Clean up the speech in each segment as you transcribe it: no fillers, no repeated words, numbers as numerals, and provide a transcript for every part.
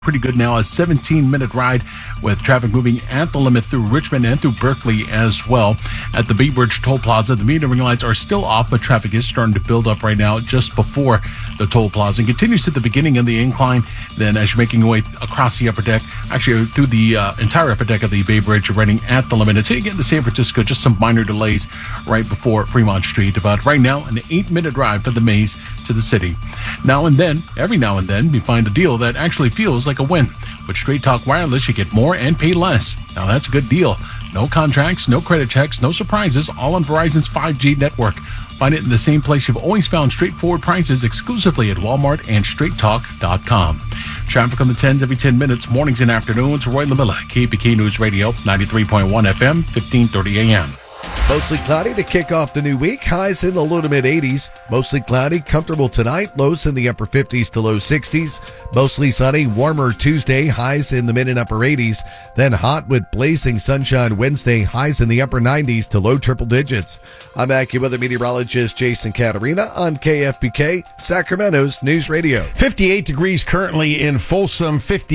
Pretty good now, a 17-minute ride with traffic moving at the limit through Richmond and through Berkeley as well. At the Bay Bridge Toll Plaza, the metering lights are still off, but traffic is starting to build up right now just before the toll plaza and continues at the beginning of the incline. Then as you're making your way across the upper deck, actually through the entire upper deck of the Bay Bridge, you're running at the limit. Until you get into San Francisco, just some minor delays right before Fremont Street. But right now, an 8-minute ride for the maze to the city. Now and then, every now and then, you find a deal that actually feels like a win. With Straight Talk Wireless, you get more and pay less. Now that's a good deal. No contracts, no credit checks, no surprises, all on Verizon's 5G network. Find it in the same place you've always found straightforward prices exclusively at Walmart and StraightTalk.com. Traffic on the 10s every 10 minutes, mornings and afternoons. Roy LaMilla, KPK News Radio, 93.1 FM, 1530 AM. Mostly cloudy to kick off the new week. Highs in the low to mid 80s. Mostly cloudy, comfortable tonight. Lows in the upper 50s to low 60s. Mostly sunny, warmer Tuesday. Highs in the mid and upper 80s. Then hot with blazing sunshine Wednesday. Highs in the upper 90s to low triple digits. I'm AccuWeather meteorologist Jason Caterina on KFBK, Sacramento's News Radio. 58 degrees currently in Folsom.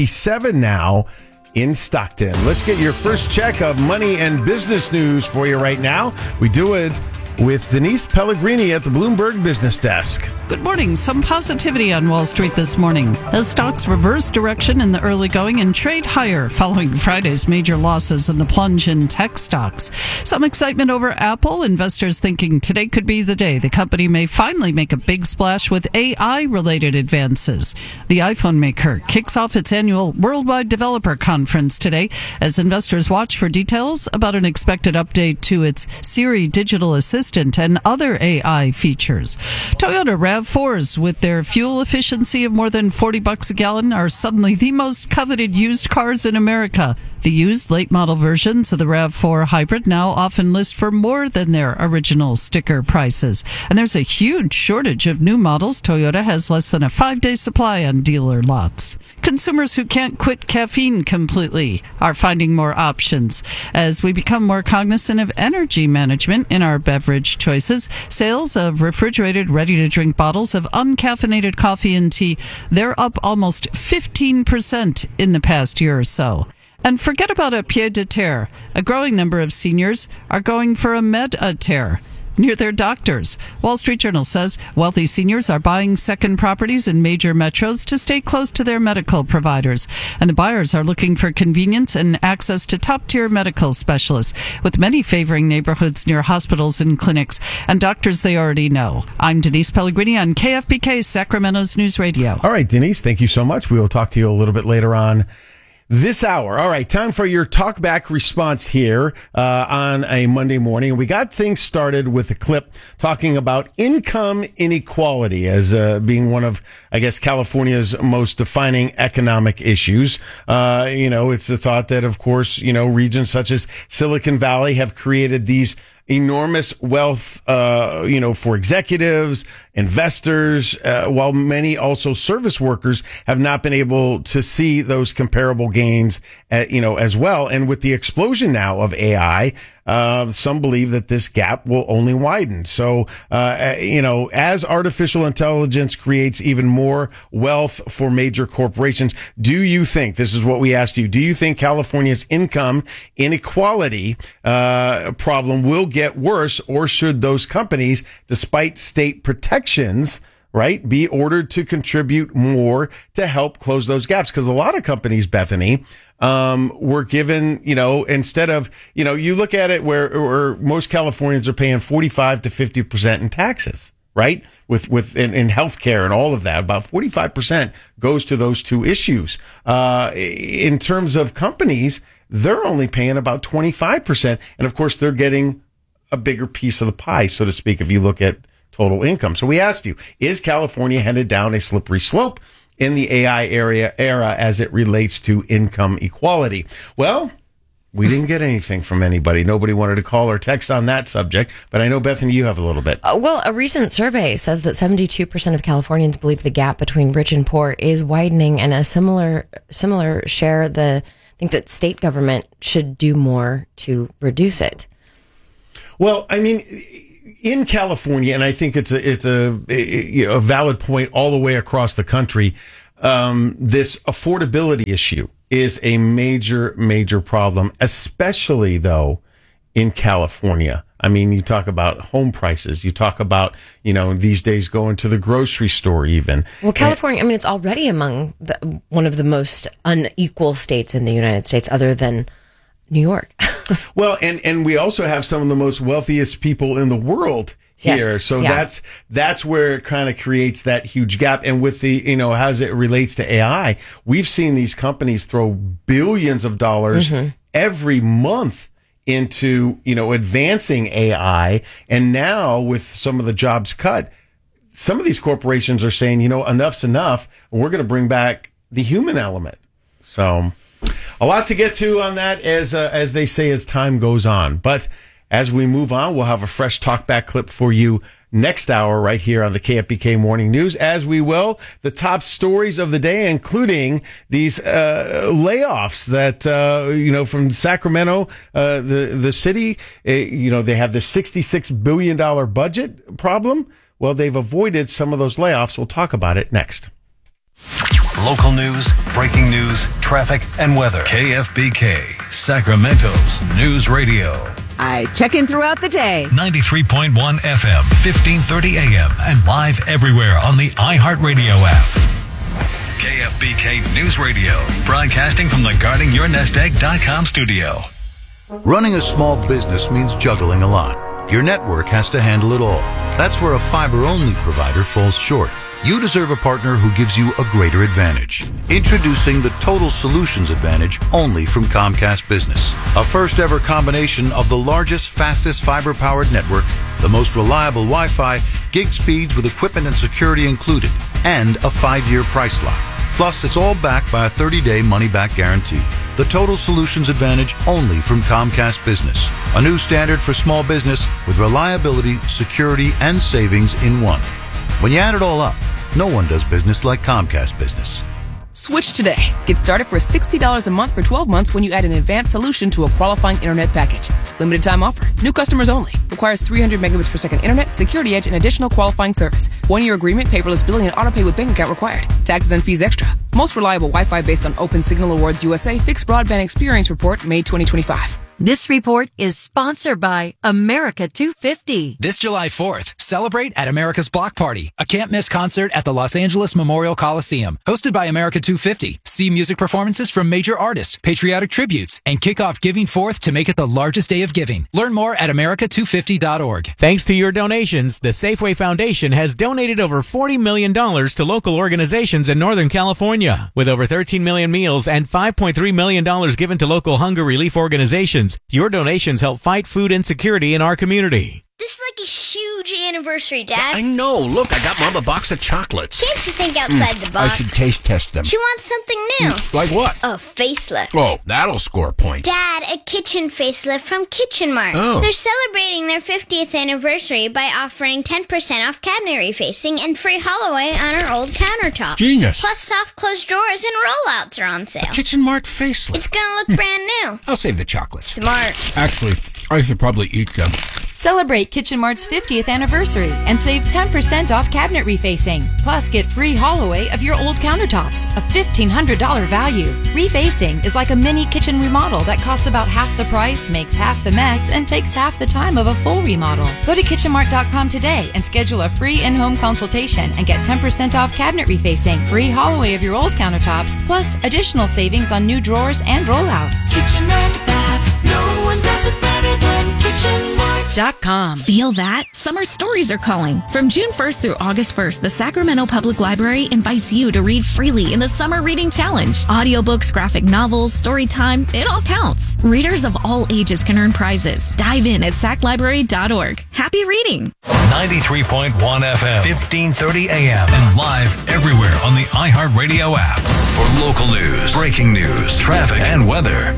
57 now in Stockton. Let's get your first check of money and business news for you right now. We do it with Denise Pellegrini at the Bloomberg Business Desk. Good morning. Some positivity on Wall Street this morning as stocks reverse direction in the early going and trade higher following Friday's major losses and the plunge in tech stocks. Some excitement over Apple. Investors thinking today could be the day the company may finally make a big splash with AI-related advances. The iPhone maker kicks off its annual Worldwide Developer Conference today as investors watch for details about an expected update to its Siri digital assistant and other AI features. Toyota RAV4s with their fuel efficiency of more than $40 a gallon are suddenly the most coveted used cars in America. The used late model versions of the RAV4 hybrid now often list for more than their original sticker prices. And there's a huge shortage of new models. Toyota has less than a 5-day supply on dealer lots. Consumers who can't quit caffeine completely are finding more options. As we become more cognizant of energy management in our beverage choices, sales of refrigerated, ready-to-drink bottles of uncaffeinated coffee and tea, they're up almost 15% in the past year or so. And forget about a pied-à-terre. A growing number of seniors are going for a med-à-terre near their doctors. Wall Street Journal says wealthy seniors are buying second properties in major metros to stay close to their medical providers. And the buyers are looking for convenience and access to top-tier medical specialists, with many favoring neighborhoods near hospitals and clinics and doctors they already know. I'm Denise Pellegrini on KFBK, Sacramento's News Radio. All right, Denise, thank you so much. We will talk to you a little bit later on this hour. All right, time for your talkback response here on a Monday morning. We got things started with a clip talking about income inequality as being one of, I guess, California's most defining economic issues. It's the thought that, of course, regions such as Silicon Valley have created these enormous wealth, for executives, investors, while many also service workers have not been able to see those comparable gains, as well. And with the explosion now of AI, some believe that this gap will only widen. So, as artificial intelligence creates even more wealth for major corporations, do you think, this is what we asked you, do you think California's income inequality problem will get worse, or should those companies, despite state protections, right, be ordered to contribute more to help close those gaps? Because a lot of companies, Bethany, were given, instead of, you look at it where most Californians are paying 45 to 50% in taxes, right? In healthcare and all of that, about 45% goes to those two issues. In terms of companies, they're only paying about 25%. And of course, they're getting a bigger piece of the pie, so to speak, if you look at total income. So we asked you, is California headed down a slippery slope in the AI era as it relates to income equality? Well, we didn't get anything from anybody. Nobody wanted to call or text on that subject, but I know, Bethany, you have a little bit. Well, a recent survey says that 72% of Californians believe the gap between rich and poor is widening, and a similar share think that state government should do more to reduce it. Well, I mean, in California, and I think it's a valid point all the way across the country, this affordability issue is a major, major problem, especially though in California. I mean, you talk about home prices. You talk about, these days going to the grocery store even. Well, California, it's already among one of the most unequal states in the United States other than New York. Well, and we also have some of the most wealthiest people in the world here. Yes. So that's where it kind of creates that huge gap. And with the, as it relates to AI, we've seen these companies throw billions of dollars every month into, advancing AI. And now with some of the jobs cut, some of these corporations are saying, enough's enough. And we're going to bring back the human element. So a lot to get to on that as they say, as time goes on. But as we move on, we'll have a fresh talkback clip for you next hour right here on the KFBK Morning News, as we will the top stories of the day, including these layoffs that, from Sacramento, the city, they have the $66 billion budget problem. Well, they've avoided some of those layoffs. We'll talk about it next. Local news, breaking news, traffic, and weather. KFBK, Sacramento's News Radio. I check in throughout the day. 93.1 FM, 1530 AM, and live everywhere on the iHeartRadio app. KFBK News Radio, broadcasting from the GuardingYourNestEgg.com studio. Running a small business means juggling a lot. Your network has to handle it all. That's where a fiber-only provider falls short. You deserve a partner who gives you a greater advantage. Introducing the Total Solutions Advantage only from Comcast Business. A first-ever combination of the largest, fastest fiber-powered network, the most reliable Wi-Fi, gig speeds with equipment and security included, and a 5-year price lock. Plus, it's all backed by a 30-day money-back guarantee. The Total Solutions Advantage only from Comcast Business. A new standard for small business with reliability, security, and savings in one. When you add it all up, no one does business like Comcast Business. Switch today. Get started for $60 a month for 12 months when you add an advanced solution to a qualifying internet package. Limited time offer. New customers only. Requires 300 megabits per second internet, security edge, and additional qualifying service. 1-year agreement, paperless billing, and autopay with bank account required. Taxes and fees extra. Most reliable Wi-Fi based on Open Signal Awards USA Fixed Broadband Experience Report, May 2025. This report is sponsored by America 250. This July 4th, celebrate at America's Block Party, a can't-miss concert at the Los Angeles Memorial Coliseum. Hosted by America 250. See music performances from major artists, patriotic tributes, and kick off Giving Forth to make it the largest day of giving. Learn more at America250.org. Thanks to your donations, the Safeway Foundation has donated over $40 million to local organizations in Northern California. With over 13 million meals and $5.3 million given to local hunger relief organizations, your donations help fight food insecurity in our community. This is like a huge anniversary, Dad. I know. Look, I got Mom a box of chocolates. Can't you think outside the box? I should taste test them. She wants something new. Like what? A facelift. Oh, that'll score points. Dad, a kitchen facelift from Kitchen Mart. Oh. They're celebrating their 50th anniversary by offering 10% off cabinet refacing and free haul-away on our old countertops. Genius. Plus, soft close drawers and rollouts are on sale. A Kitchen Mart facelift. It's gonna look brand new. I'll save the chocolates. Smart. Actually, I should probably eat them. Celebrate Kitchen Mart's 50th anniversary and save 10% off cabinet refacing. Plus, get free haul-away of your old countertops, a $1,500 value. Refacing is like a mini kitchen remodel that costs about half the price, makes half the mess, and takes half the time of a full remodel. Go to KitchenMart.com today and schedule a free in-home consultation and get 10% off cabinet refacing, free haul-away of your old countertops, plus additional savings on new drawers and rollouts. Kitchen and bath, no one does it better than KitchenMart.com. Feel that? Summer stories are calling. From June 1st through August 1st, the Sacramento Public Library invites you to read freely in the Summer Reading Challenge. Audiobooks, graphic novels, story time, it all counts. Readers of all ages can earn prizes. Dive in at saclibrary.org. Happy reading. 93.1 FM, 1530 AM, and live everywhere on the iHeartRadio app. For local news, breaking news, traffic, and weather,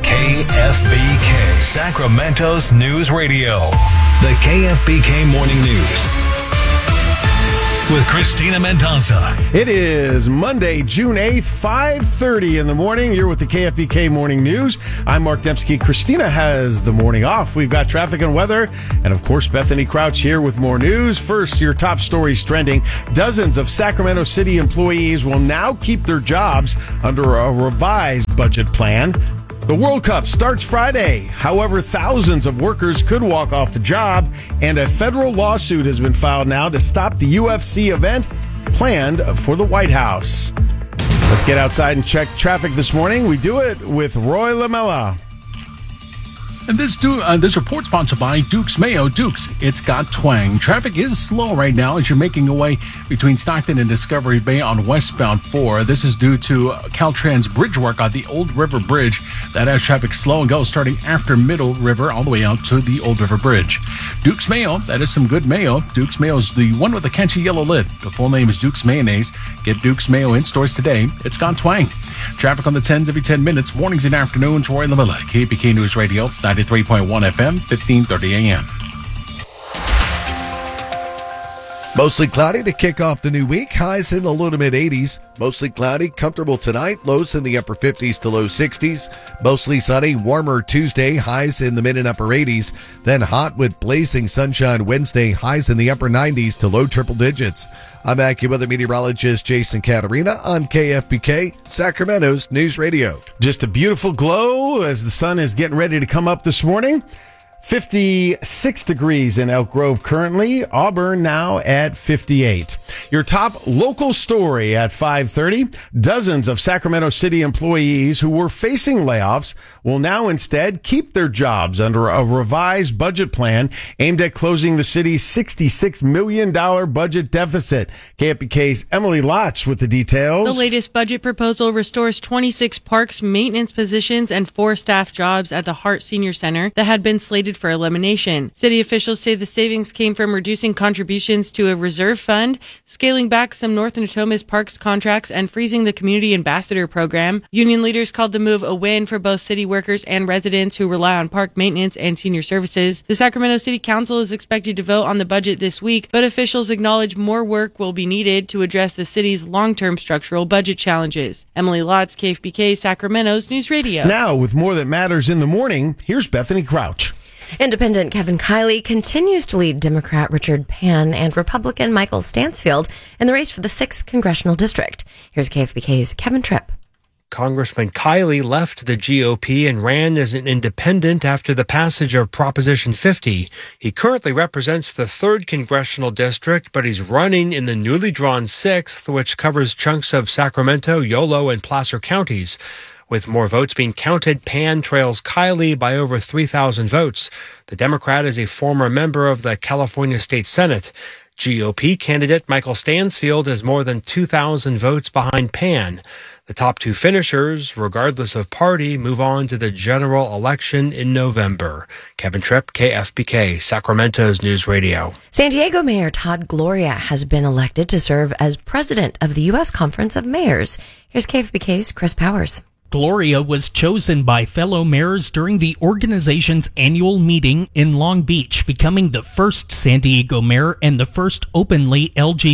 KFBK, Sacramento's News Radio. The KFBK Morning News. with Christina Mendoza. It is Monday, June 8th, 5:30 in the morning. You're with the KFBK Morning News. I'm Mark Dembski. Christina has the morning off. We've got traffic and weather. And, of course, Bethany Crouch here with more news. First, your top stories trending. Dozens of Sacramento City employees will now keep their jobs under a revised budget plan. The World Cup starts Friday. However, thousands of workers could walk off the job, and a federal lawsuit has been filed now to stop the UFC event planned for the White House. Let's get outside and check traffic this morning. We do it with Roy Lamella. And this report sponsored by Duke's Mayo. Duke's, it's got twang. Traffic is slow right now as you're making your way between Stockton and Discovery Bay on westbound 4. This is due to Caltrans bridge work on the Old River Bridge. That has traffic slow and go starting after Middle River all the way out to the Old River Bridge. Duke's Mayo, that is some good mayo. Duke's Mayo is the one with the catchy yellow lid. The full name is Duke's Mayonnaise. Get Duke's Mayo in stores today. It's got twang. Traffic on the 10s every 10 minutes, mornings and afternoons. Roy Lamella, KBK News Radio, 93.1 FM, 1530 AM. Mostly cloudy to kick off the new week. Highs in the low to mid 80s. Mostly cloudy, comfortable tonight. Lows in the upper 50s to low 60s. Mostly sunny, warmer Tuesday. Highs in the mid and upper 80s. Then hot with blazing sunshine Wednesday. Highs in the upper 90s to low triple digits. I'm AccuWeather meteorologist Jason Caterina on KFBK, Sacramento's News Radio. Just a beautiful glow as the sun is getting ready to come up this morning. 56 degrees in Elk Grove currently. Auburn now at 58. Your top local story at 5:30. Dozens of Sacramento City employees who were facing layoffs will now instead keep their jobs under a revised budget plan aimed at closing the city's $66 million budget deficit. KFBK's Emily Lotz with the details. The latest budget proposal restores 26 parks maintenance positions and 4 staff jobs at the Hart Senior Center that had been slated for elimination. City officials say the savings came from reducing contributions to a reserve fund, scaling back some North Natomas Parks contracts, and freezing the Community Ambassador program. Union leaders called the move a win for both city workers and residents who rely on park maintenance and senior services. The Sacramento City Council is expected to vote on the budget this week, but officials acknowledge more work will be needed to address the city's long-term structural budget challenges. Emily Lotz, KFBK, Sacramento's News Radio. Now, with more that matters in the morning, here's Bethany Crouch. Independent Kevin Kiley continues to lead Democrat Richard Pan and Republican Michael Stansfield in the race for the 6th Congressional District. Here's KFBK's Kevin Tripp. Congressman Kiley left the GOP and ran as an independent after the passage of Proposition 50. He currently represents the 3rd Congressional District, but he's running in the newly drawn 6th, which covers chunks of Sacramento, Yolo, and Placer counties. With more votes being counted, Pan trails Kiley by over 3,000 votes. The Democrat is a former member of the California State Senate. GOP candidate Michael Stansfield is more than 2,000 votes behind Pan. The top 2 finishers, regardless of party, move on to the general election in November. Kevin Tripp, KFBK, Sacramento's News Radio. San Diego Mayor Todd Gloria has been elected to serve as president of the U.S. Conference of Mayors. Here's KFBK's Chris Powers. Gloria was chosen by fellow mayors during the organization's annual meeting in Long Beach, becoming the first San Diego mayor and the first openly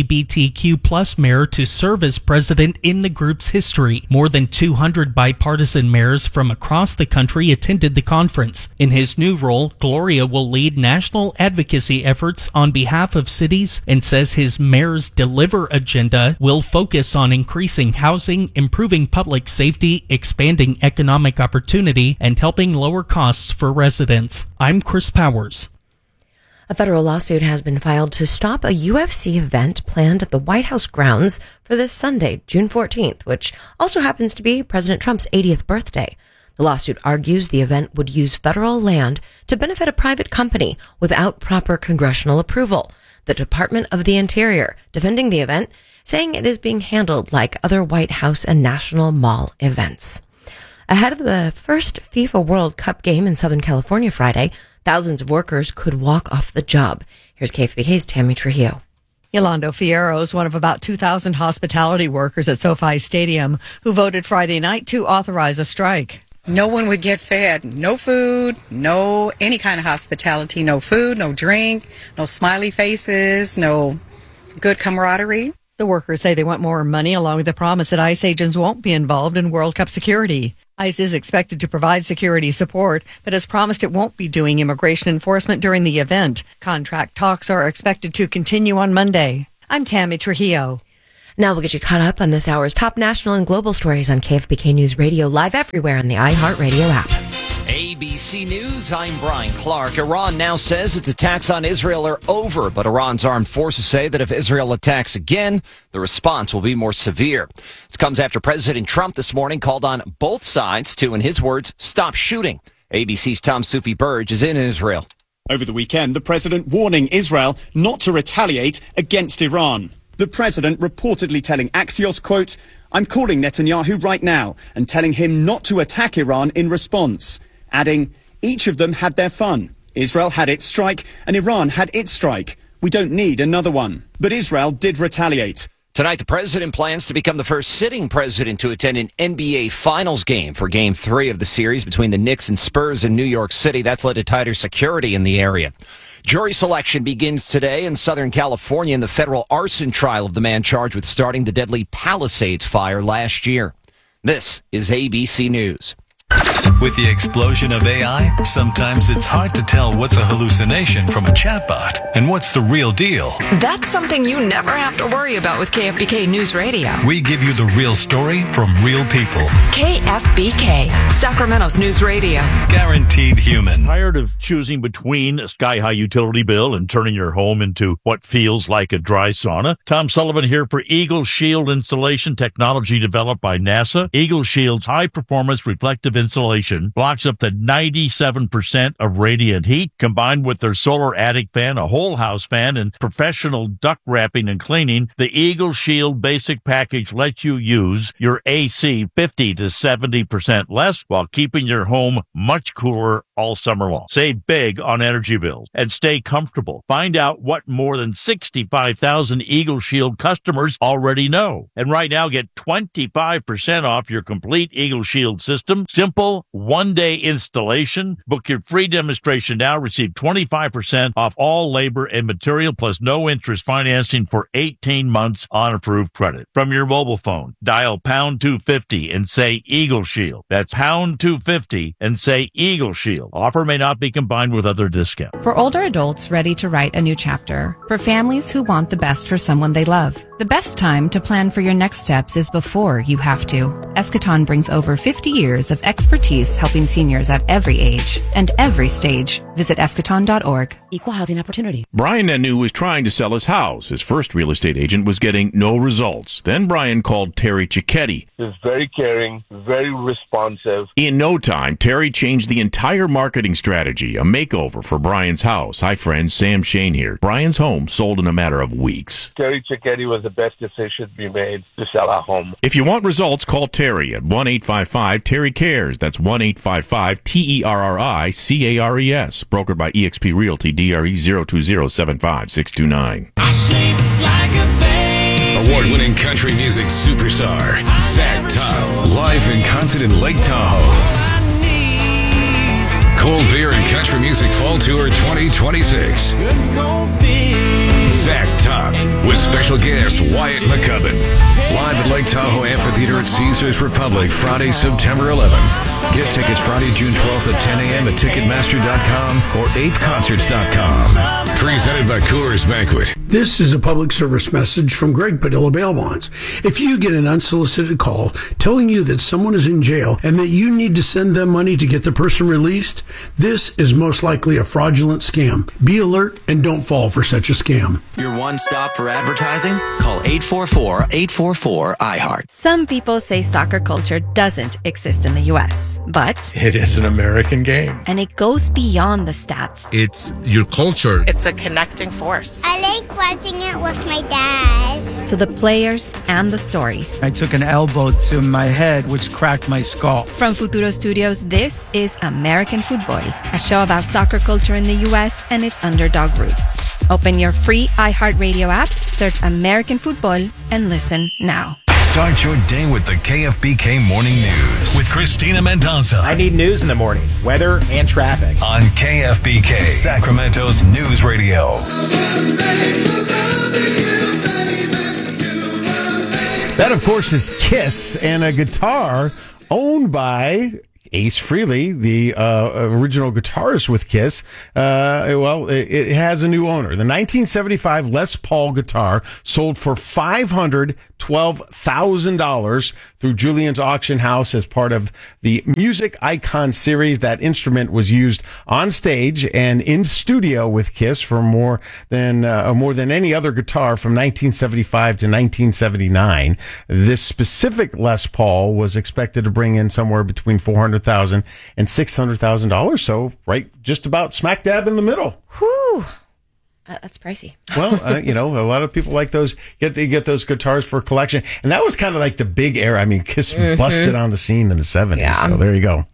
LGBTQ+ mayor to serve as president in the group's history. More than 200 bipartisan mayors from across the country attended the conference. In his new role, Gloria will lead national advocacy efforts on behalf of cities and says his Mayor's Deliver agenda will focus on increasing housing, improving public safety, expanding economic opportunity, and helping lower costs for residents. I'm Chris Powers. A federal lawsuit has been filed to stop a UFC event planned at the White House grounds for this Sunday, June 14th, which also happens to be President Trump's 80th birthday. The lawsuit argues the event would use federal land to benefit a private company without proper congressional approval. The Department of the Interior defending the event, saying it is being handled like other White House and National Mall events. Ahead of the first FIFA World Cup game in Southern California Friday, thousands of workers could walk off the job. Here's KFBK's Tammy Trujillo. Yolando Fierro is one of about 2,000 hospitality workers at SoFi Stadium who voted Friday night to authorize a strike. No one would get fed. No food, no any kind of hospitality, no food, no drink, no smiley faces, no good camaraderie. The workers say they want more money, along with the promise that ICE agents won't be involved in World Cup security. ICE is expected to provide security support, but has promised it won't be doing immigration enforcement during the event. Contract talks are expected to continue on Monday. I'm Tammy Trujillo. Now we'll get you caught up on this hour's top national and global stories on KFBK News Radio, live everywhere on the iHeartRadio app. ABC News, I'm Brian Clark. Iran now says its attacks on Israel are over, but Iran's armed forces say that if Israel attacks again, the response will be more severe. This comes after President Trump this morning called on both sides to, in his words, stop shooting. ABC's Tom Soufi-Burge is in Israel. Over the weekend, the president warning Israel not to retaliate against Iran. The president reportedly telling Axios, quote, "I'm calling Netanyahu right now and telling him not to attack Iran in response," adding, "Each of them had their fun. Israel had its strike and Iran had its strike. We don't need another one." But Israel did retaliate. Tonight, the president plans to become the first sitting president to attend an NBA Finals game for Game 3 of the series between the Knicks and Spurs in New York City. That's led to tighter security in the area. Jury selection begins today in Southern California in the federal arson trial of the man charged with starting the deadly Palisades fire last year. This is ABC News. With the explosion of AI, sometimes it's hard to tell what's a hallucination from a chatbot and what's the real deal. That's something you never have to worry about with KFBK News Radio. We give you the real story from real people. KFBK, Sacramento's News Radio. Guaranteed human. Tired of choosing between a sky-high utility bill and turning your home into what feels like a dry sauna? Tom Sullivan here for Eagle Shield Insulation Technology developed by NASA. Eagle Shield's high-performance reflective insulation blocks up to 97% of radiant heat. Combined with their solar attic fan, a whole house fan, and professional duct wrapping and cleaning, the Eagle Shield basic package lets you use your AC 50 to 70% less while keeping your home much cooler all summer long. Save big on energy bills and stay comfortable. Find out what more than 65,000 Eagle Shield customers already know. And right now, get 25% off your complete Eagle Shield system. Simple, one-day installation. Book your free demonstration now. Receive 25% off all labor and material plus no interest financing for 18 months on approved credit. From your mobile phone, dial pound 250 and say Eagle Shield. That's pound 250 and say Eagle Shield. Offer may not be combined with other discounts. For older adults ready to write a new chapter. For families who want the best for someone they love. The best time to plan for your next steps is before you have to. Eschaton brings over 50 years of expertise helping seniors at every age and every stage. Visit eschaton.org. Equal housing opportunity. Brian Nanu was trying to sell his house. His first real estate agent was getting no results. Then Brian called Terry Cicchetti. He's very caring, very responsive. In no time, Terry changed the entire marketing strategy, a makeover for Brian's house. Hi, friends. Sam Shane here. Brian's home sold in a matter of weeks. Terry Cicchetti was the best decision we made to sell our home. If you want results, call Terry at 1-855-TERRY-CARES. That's 1-855-TERRI-CARES. Brokered by eXp Realty, DRE 020-75629. I sleep like a baby. Award-winning country music superstar, Zach Top, live in concert in Lake Tahoe. Cold Beer and Country Music Fall Tour 2026. Zach Top with special guest Wyatt McCubbin. Live at Lake Tahoe Amphitheater at Caesars Republic, Friday, September 11th. Get tickets Friday, June 12th at 10 a.m. at Ticketmaster.com or 8concerts.com. Presented by Coors Banquet. This is a public service message from Greg Padilla Bail Bonds. If you get an unsolicited call telling you that someone is in jail and that you need to send them money to get the person released, this is most likely a fraudulent scam. Be alert and don't fall for such a scam. Your one stop for advertising? Call 844-844-IHEART. Some people say soccer culture doesn't exist in the U.S., but It is an American game. and it goes beyond the stats. It's your culture. It's a connecting force. I like watching it with my dad. To the players and the stories. I took an elbow to my head, which cracked my skull. From Futuro Studios, this is American Football, a show about soccer culture in the U.S. and its underdog roots. Open your free iHeartRadio app, search American Football, and listen now. Start your day with the KFBK Morning News with Christina Mendoza. I need news in the morning, weather and traffic. On KFBK, Sacramento's News Radio. That, of course, is Kiss, and a guitar owned by Ace Frehley, the original guitarist with Kiss. It has a new owner. The 1975 Les Paul guitar sold for $512,000 through Julian's Auction House as part of the Music Icon series. That instrument was used on stage and in studio with Kiss for more than any other guitar from 1975 to 1979. This specific Les Paul was expected to bring in somewhere between $400,000 and $600,000. So right, just about smack dab in the middle. Whew. That's pricey. Well, a lot of people like those, get those guitars for collection. And that was kind of like the big era. I mean, Kiss busted on the scene in the 70s. Yeah. So there you go.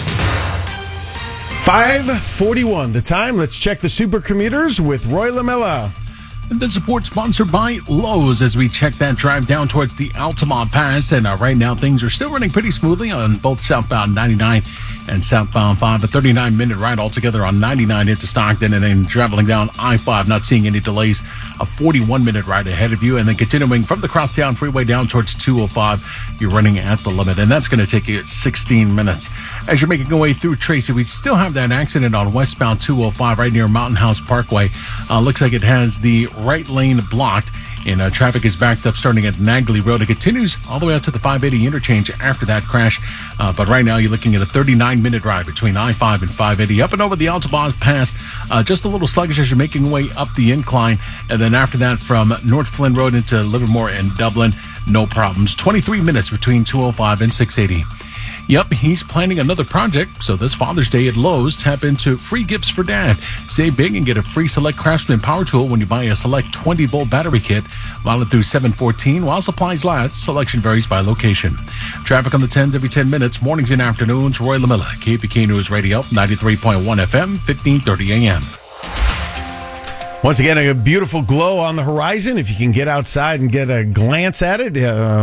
5:41 the time. Let's check the super commuters with Roy Lamella. And the support sponsored by Lowe's as we check that drive down towards the Altamont Pass. And right now, things are still running pretty smoothly on both southbound 99 and southbound 5. A 39-minute ride altogether on 99 into Stockton, and then traveling down I-5, not seeing any delays. A 41-minute ride ahead of you, and then continuing from the Crosstown Freeway down towards 205, you're running at the limit, and that's going to take you 16 minutes. As you're making your way through Tracy, we still have that accident on westbound 205 right near Mountain House Parkway. Looks like it has the right lane blocked, and traffic is backed up starting at Nagley Road. It continues all the way out to the 580 interchange after that crash. But right now, you're looking at a 39-minute ride between I-5 and 580 up and over the Altamont Pass. Just a little sluggish as you're making your way up the incline. And then after that, from North Flynn Road into Livermore and Dublin, no problems. 23 minutes between 205 and 680. Yep, he's planning another project, so this Father's Day at Lowe's, tap into free gifts for Dad. Save big and get a free Select Craftsman power tool when you buy a Select 20-volt battery kit. Valid through 7/14 while supplies last. Selection varies by location. Traffic on the 10s every 10 minutes, mornings and afternoons. Roy Lamella, KFBK News Radio, 93.1 FM, 1530 AM. Once again, a beautiful glow on the horizon. If you can get outside and get a glance at it,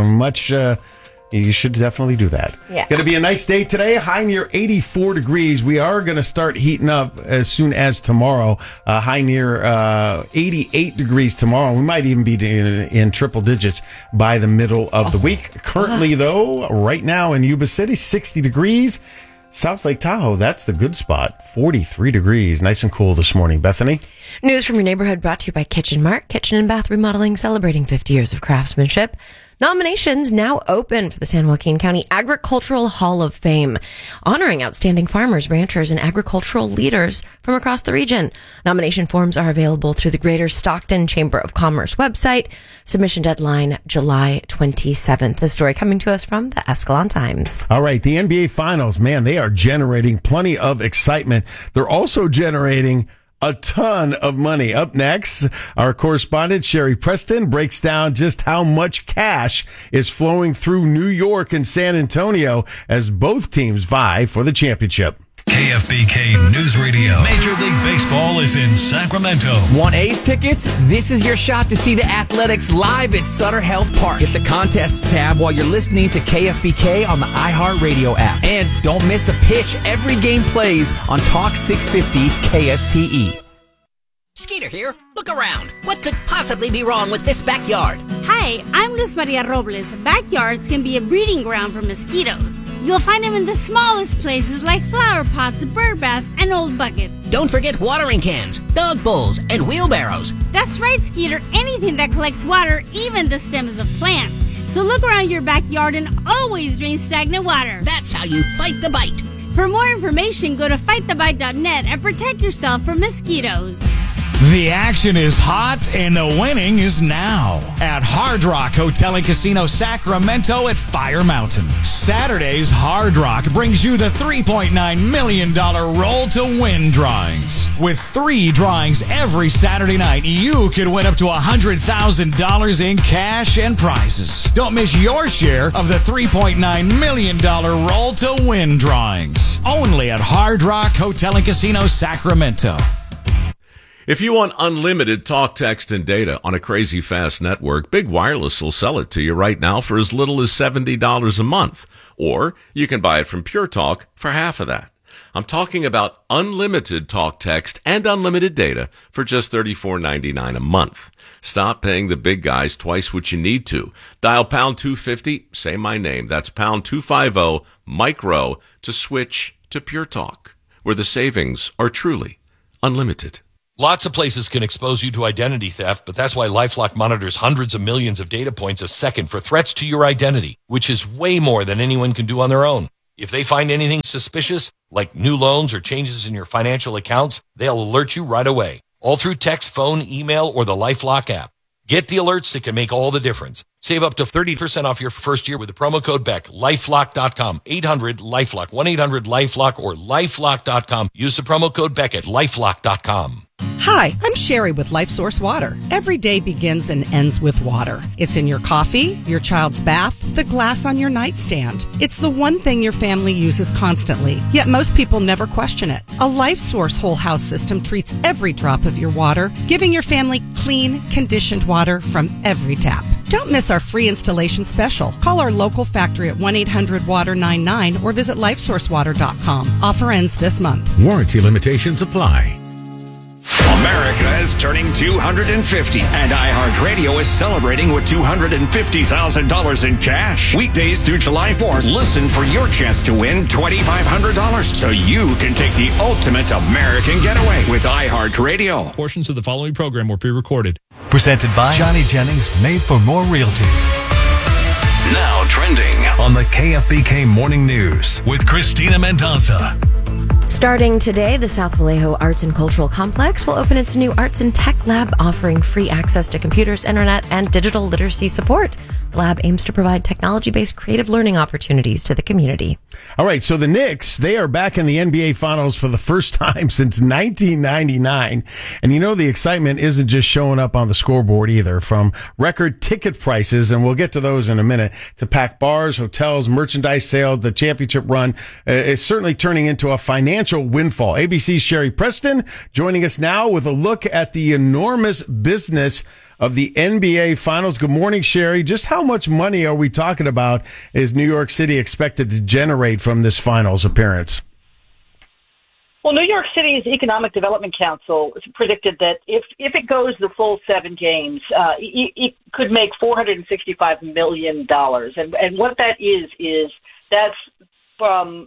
you should definitely do that. Yeah. Going to be a nice day today. High near 84 degrees. We are going to start heating up as soon as tomorrow. High near 88 degrees tomorrow. We might even be in triple digits by the middle of the week. Currently, though, right now in Yuba City, 60 degrees. South Lake Tahoe, that's the good spot. 43 degrees. Nice and cool this morning. Bethany? News from your neighborhood brought to you by Kitchen Mart. Kitchen and bath remodeling celebrating 50 years of craftsmanship. Nominations now open for the San Joaquin County Agricultural Hall of Fame, honoring outstanding farmers, ranchers, and agricultural leaders from across the region. Nomination forms are available through the Greater Stockton Chamber of Commerce website. Submission deadline, July 27th. The story coming to us from the Escalon Times. All right, the NBA Finals, man, they are generating plenty of excitement. They're also generating a ton of money. Up next, our correspondent Sherry Preston breaks down just how much cash is flowing through New York and San Antonio as both teams vie for the championship. KFBK News Radio. Major League Baseball is in Sacramento. Want A's tickets? This is your shot to see the Athletics live at Sutter Health Park. Hit the contests tab while you're listening to KFBK on the iHeartRadio app. And don't miss a pitch. Every game plays on Talk 650 KSTE. Skeeter here. Look around. What could possibly be wrong with this backyard? Hi, I'm Luz Maria Robles. Backyards can be a breeding ground for mosquitoes. You'll find them in the smallest places like flower pots, bird baths, and old buckets. Don't forget watering cans, dog bowls, and wheelbarrows. That's right, Skeeter. Anything that collects water, even the stems of plants. So look around your backyard and always drain stagnant water. That's how you fight the bite. For more information, go to fightthebite.net and protect yourself from mosquitoes. The action is hot and the winning is now at Hard Rock Hotel and Casino Sacramento at Fire Mountain. Saturday's Hard Rock brings you the $3.9 million Roll to Win drawings. With 3 drawings every Saturday night, you could win up to $100,000 in cash and prizes. Don't miss your share of the $3.9 million Roll to Win drawings. Only at Hard Rock Hotel and Casino Sacramento. If you want unlimited talk, text, and data on a crazy fast network, Big Wireless will sell it to you right now for as little as $70 a month. Or you can buy it from Pure Talk for half of that. I'm talking about unlimited talk, text, and unlimited data for just $34.99 a month. Stop paying the big guys twice what you need to. Dial pound 250, say my name. That's pound 250, Mike Rowe, to switch to Pure Talk, where the savings are truly unlimited. Lots of places can expose you to identity theft, but that's why LifeLock monitors hundreds of millions of data points a second for threats to your identity, which is way more than anyone can do on their own. If they find anything suspicious, like new loans or changes in your financial accounts, they'll alert you right away, all through text, phone, email, or the LifeLock app. Get the alerts that can make all the difference. Save up to 30% off your first year with the promo code BECK. LifeLock.com. 800-LifeLock. 1-800-LifeLock or LifeLock.com. Use the promo code BECK at LifeLock.com. Hi, I'm Sherry with LifeSource Water. Every day begins and ends with water. It's in your coffee, your child's bath, the glass on your nightstand. It's the one thing your family uses constantly, yet most people never question it. A LifeSource whole house system treats every drop of your water, giving your family clean, conditioned water from every tap. Don't miss our free installation special. Call our local factory at 1-800-WATER-99 or visit lifesourcewater.com. Offer ends this month. Warranty limitations apply. America is turning 250, and iHeartRadio is celebrating with $250,000 in cash. Weekdays through July 4th, listen for your chance to win $2,500 so you can take the ultimate American getaway with iHeartRadio. Portions of the following program were pre-recorded. Presented by Johnny Jennings, Made for More Realty. Now trending on the KFBK Morning News with Christina Mendoza. Starting today, the South Vallejo Arts and Cultural Complex will open its new Arts and Tech Lab, offering free access to computers, internet, and digital literacy support. The lab aims to provide technology-based creative learning opportunities to the community. All right, so the Knicks, they are back in the NBA Finals for the first time since 1999. And you know the excitement isn't just showing up on the scoreboard either, from record ticket prices, and we'll get to those in a minute, to packed bars, hotels, merchandise sales. The championship run is certainly turning into a financial windfall. ABC's Sherry Preston joining us now with a look at the enormous business of the NBA Finals. Good morning, Sherry. Just how much money are we talking about is New York City expected to generate from this Finals appearance? Well, New York City's Economic Development Council predicted that if it goes the full 7 games, it could make $465 million. And what that is that's from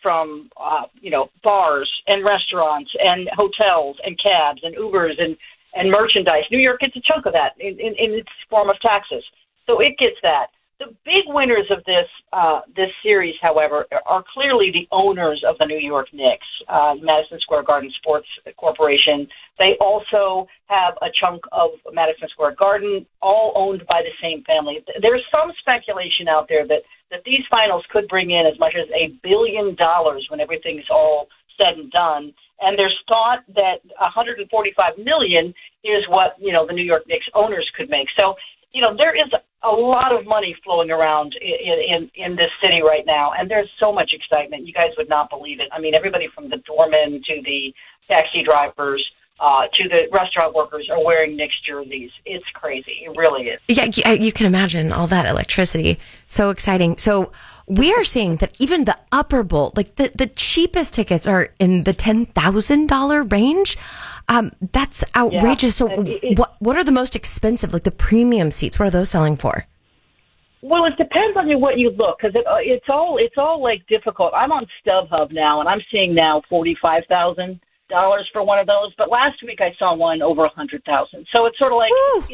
bars and restaurants and hotels and cabs and Ubers and merchandise. New York gets a chunk of that in its form of taxes. So it gets that. The big winners of this series, however, are clearly the owners of the New York Knicks, Madison Square Garden Sports Corporation. They also have a chunk of Madison Square Garden, all owned by the same family. There's some speculation out there that these finals could bring in as much as $1 billion when everything's all said and done. And there's thought that $145 million is what, the New York Knicks owners could make. So, there is a lot of money flowing around in this city right now, and there's so much excitement. You guys would not believe it. I mean, everybody from the doormen to the taxi drivers to the restaurant workers are wearing Knicks jerseys. It's crazy. It really is. Yeah, you can imagine all that electricity. So exciting. So we are seeing that even the upper bowl, like the cheapest tickets are in the $10,000 range. That's outrageous. Yeah. So what are the most expensive, like the premium seats? What are those selling for? Well, it depends on what you look, because it's all like difficult. I'm on StubHub now, and I'm seeing now $45,000 for one of those. But last week I saw one over $100,000. So it's sort of like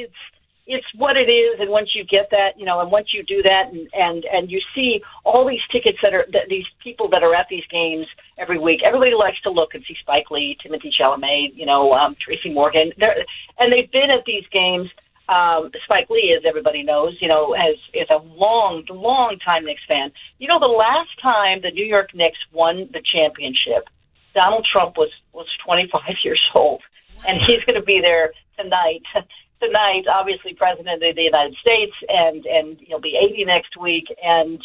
it's what it is, and once you get that, and once you do that, and you see all these tickets these people that are at these games every week, everybody likes to look and see Spike Lee, Timothée Chalamet, Tracy Morgan, and they've been at these games. Spike Lee, as everybody knows, is a long time Knicks fan. The last time the New York Knicks won the championship, Donald Trump was 25 years old, and he's going to be there tonight. Tonight, obviously, President of the United States, and he'll be 80 next week. And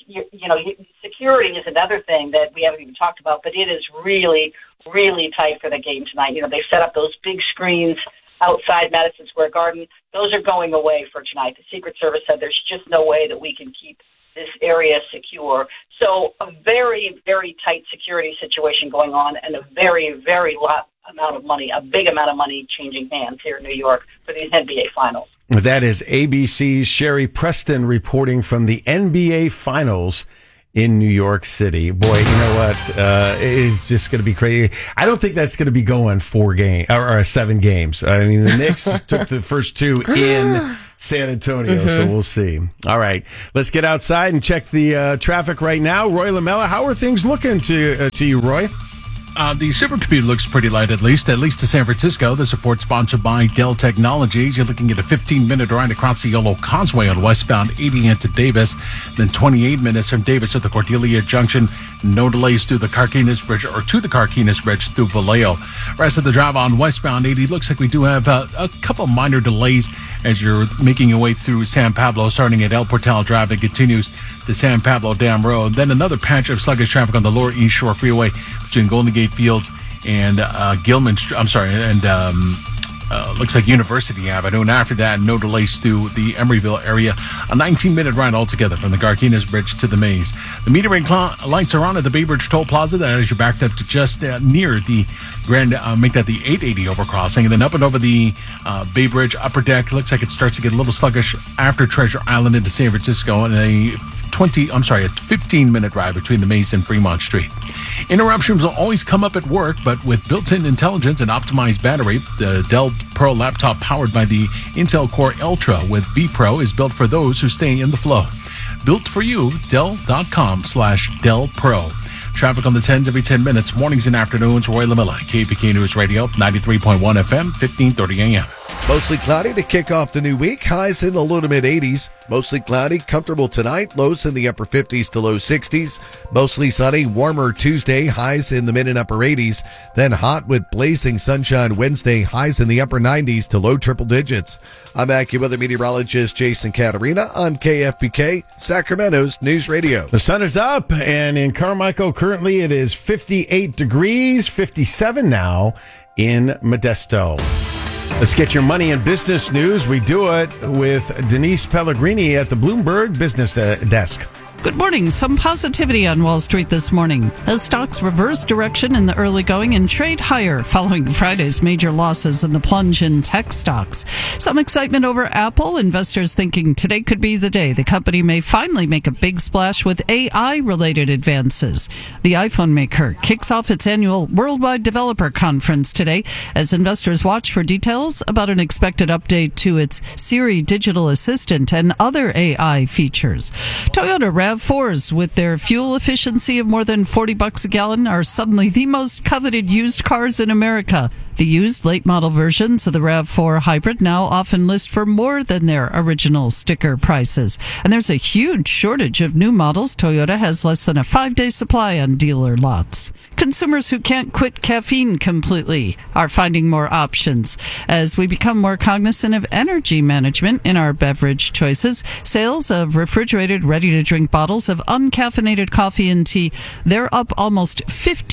security is another thing that we haven't even talked about, but it is really, really tight for the game tonight. They've set up those big screens outside Madison Square Garden. Those are going away for tonight. The Secret Service said there's just no way that we can keep this area secure. So a very, very tight security situation going on, and a very, very amount of money, a big amount of money changing hands here in New York for these NBA finals. That is ABC's Sherry Preston reporting from the NBA Finals in New York City. Boy, you know what? It's just going to be crazy. I don't think that's going to be going 7 games. I mean, the Knicks took the first 2 in San Antonio, so we'll see. All right, let's get outside and check the traffic right now. Roy Lamella, how are things looking to you, Roy? The supercomputer looks pretty light, at least to San Francisco. The support sponsored by Dell Technologies. You're looking at a 15-minute ride across the Yellow Causeway on westbound 80 into Davis, then 28 minutes from Davis to the Cordelia Junction. No delays through the Carquinez Bridge or to the Carquinez Bridge through Vallejo. Rest of the drive on westbound 80 looks like we do have a couple minor delays as you're making your way through San Pablo, starting at El Portal Drive and continues to San Pablo Dam Road. Then another patch of sluggish traffic on the Lower East Shore Freeway between Golden Gate Fields and looks like University Avenue. And after that, no delays through the Emeryville area. A 19-minute ride altogether from the Carquinez Bridge to the Maze. The metering lights are on at the Bay Bridge Toll Plaza. That is, you're backed up to just near the Grand, make that the 880 overcrossing. And then up and over the Bay Bridge upper deck, looks like it starts to get a little sluggish after Treasure Island into San Francisco, and a 15-minute ride between the Maze and Fremont Street. Interruptions will always come up at work, but with built-in intelligence and optimized battery, the Dell Pro laptop powered by the Intel Core Ultra with B Pro is built for those who stay in the flow. Built for you, Dell.com/Dell Pro. Traffic on the 10s every 10 minutes, mornings and afternoons. Roy Lamella, KPK News Radio, 93.1 FM, 1530 AM. Mostly cloudy to kick off the new week. Highs in the low to mid 80s. Mostly cloudy, comfortable tonight. Lows in the upper 50s to low 60s. Mostly sunny, warmer Tuesday. Highs in the mid and upper 80s. Then hot with blazing sunshine Wednesday. Highs in the upper 90s to low triple digits. I'm AccuWeather meteorologist Jason Caterina on KFBK, Sacramento's News Radio. The sun is up, and in Carmichael currently it is 58 degrees, 57 now in Modesto. Let's get your money and business news. We do it with Denise Pellegrini at the Bloomberg Business Desk. Good morning. Some positivity on Wall Street this morning as stocks reverse direction in the early going and trade higher following Friday's major losses and the plunge in tech stocks. Some excitement over Apple. Investors thinking today could be the day the company may finally make a big splash with AI-related advances. The iPhone maker kicks off its annual Worldwide Developer Conference today as investors watch for details about an expected update to its Siri digital assistant and other AI features. Toyota RAV4s with their fuel efficiency of more than $40 a gallon are suddenly the most coveted used cars in America. The used late model versions of the RAV4 hybrid now often list for more than their original sticker prices. And there's a huge shortage of new models. Toyota has less than a 5-day supply on dealer lots. Consumers who can't quit caffeine completely are finding more options. As we become more cognizant of energy management in our beverage choices, sales of refrigerated, ready-to-drink bottles of uncaffeinated coffee and tea, they're up almost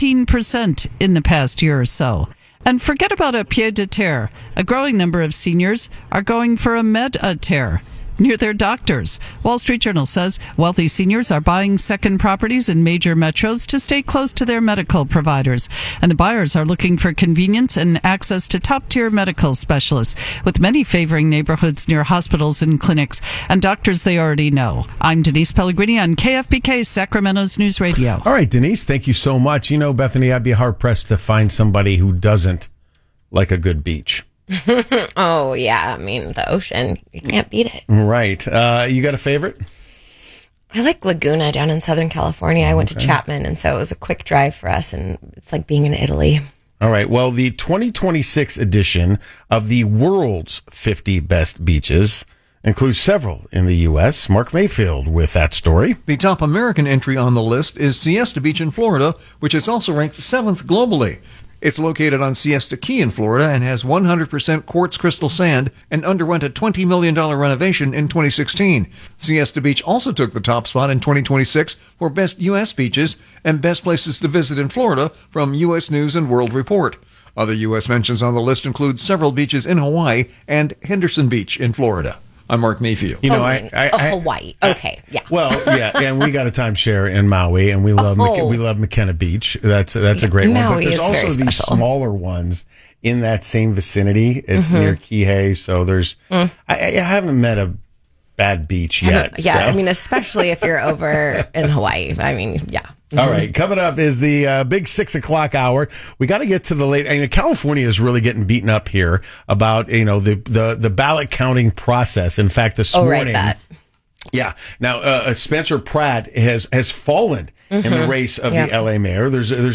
15% in the past year or so. And forget about a pied-à-terre. A growing number of seniors are going for a med-à-terre near their doctors. Wall Street Journal says wealthy seniors are buying second properties in major metros to stay close to their medical providers. And the buyers are looking for convenience and access to top-tier medical specialists, with many favoring neighborhoods near hospitals and clinics and doctors they already know. I'm Denise Pellegrini on KFBK, Sacramento's News Radio. All right, Denise, thank you so much. You know, Bethany, I'd be hard-pressed to find somebody who doesn't like a good beach. Oh, yeah. I mean, the ocean. You can't beat it. Right. You got a favorite? I like Laguna down in Southern California. I went to Chapman, and so it was a quick drive for us, and it's like being in Italy. All right. Well, the 2026 edition of the world's 50 best beaches includes several in the U.S. Mark Mayfield with that story. The top American entry on the list is Siesta Beach in Florida, which is also ranked 7th globally. It's located on Siesta Key in Florida and has 100% quartz crystal sand and underwent a $20 million renovation in 2016. Siesta Beach also took the top spot in 2026 for Best U.S. Beaches and Best Places to Visit in Florida from U.S. News and World Report. Other U.S. mentions on the list include several beaches in Hawaii and Henderson Beach in Florida. I'm Mark Mayfield. You know, Hawaii. Okay, yeah. Well, yeah, and we got a timeshare in Maui, and we love we love McKenna Beach. That's a great one. Maui But there's is also very these special. smaller ones in that same vicinity. It's near Kihei, so there's. I haven't met a bad beach yet. Yeah, so. I mean, especially if you're over in Hawaii. I mean, yeah. All right, coming up is the big 6 o'clock hour. We got to get to the late. I mean, California is really getting beaten up here about the ballot counting process. In fact, this morning, yeah. Now, Spencer Pratt has fallen in the race of the LA mayor. There's